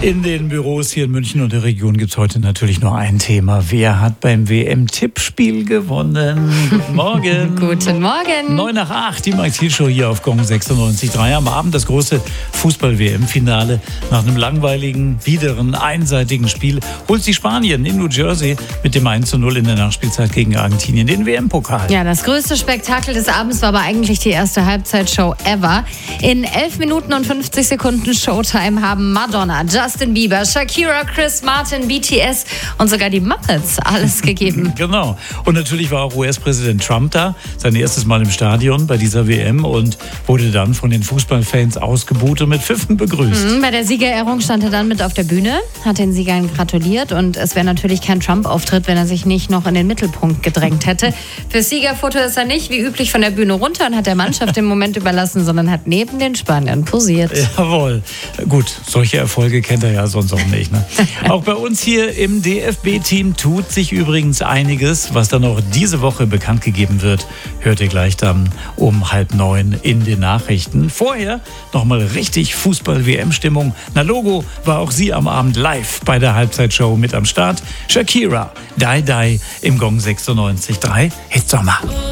In den Büros hier in München und der Region gibt es heute natürlich nur ein Thema. Wer hat beim WM-Tippspiel gewonnen? Guten Morgen. Guten Morgen. 7:55, die Mike Thiel Show hier auf Gong 96.3. Am Abend das große Fußball-WM-Finale. Nach einem langweiligen, biederen, einseitigen Spiel holt sich Spanien in New Jersey mit dem 1:0 in der Nachspielzeit gegen Argentinien den WM-Pokal. Ja, das größte Spektakel des Abends war aber eigentlich die erste Halbzeitshow ever. In 11 Minuten und 50 Sekunden Showtime haben Madonna, Justin Bieber, Shakira, Chris Martin, BTS und sogar die Muppets alles gegeben. Genau. Und natürlich war auch US-Präsident Trump da, sein erstes Mal im Stadion bei dieser WM und wurde dann von den Fußballfans ausgebuht und mit Pfiffen begrüßt. Bei der Siegerehrung stand er dann mit auf der Bühne, hat den Siegern gratuliert und es wäre natürlich kein Trump-Auftritt, wenn er sich nicht noch in den Mittelpunkt gedrängt hätte. Fürs Siegerfoto ist er nicht wie üblich von der Bühne runter und hat der Mannschaft den Moment überlassen, sondern hat neben den Spaniern posiert. Jawohl. Gut, solche Erfolge kennt er ja sonst auch nicht. Ne? Auch bei uns hier im DFB-Team tut sich übrigens einiges, was dann noch diese Woche bekannt gegeben wird. Hört ihr gleich dann um 8:30 in den Nachrichten. Vorher nochmal richtig Fußball-WM-Stimmung. Na Logo war auch sie am Abend live bei der Halbzeitshow mit am Start. Shakira, Die Die im Gong 96.3 Hitsommer.